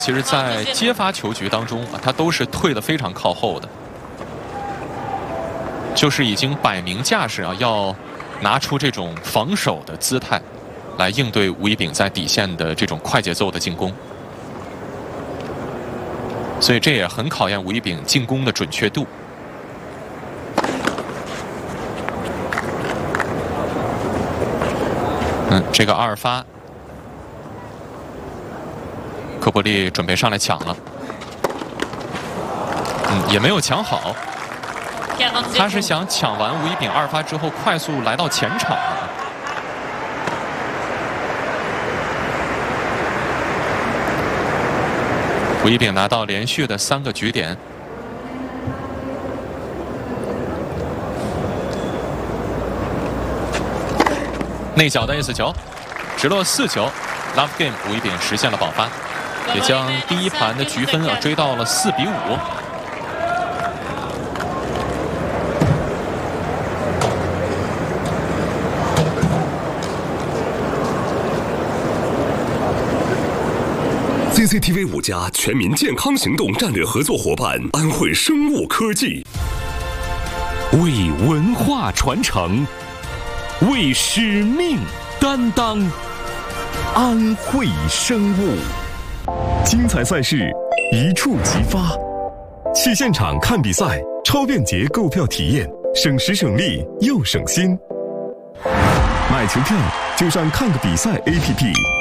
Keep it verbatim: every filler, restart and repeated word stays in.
其实，在接发球局当中啊，他都是退得非常靠后的，就是已经摆明架势啊，要拿出这种防守的姿态，来应对吴一丙在底线的这种快节奏的进攻。所以这也很考验吴一丙进攻的准确度。嗯，这个二发。 科波利准备上来抢了，嗯，也没有抢好。他是想抢完吴一丙二发之后，快速来到前场。吴一丙拿到连续的三个局点。内角的 ace 球，直落四球 ，Love Game 吴一丙实现了保发。 也将第一盘的局分啊追到了四比五。 C C T V 五家全民健康行动战略合作伙伴安慧生物科技， 为文化传承，为使命担当，安慧生物。 精彩赛事一触即发，去现场看比赛，超便捷购票体验，省时省力又省心。买球票就上看个比赛 A P P。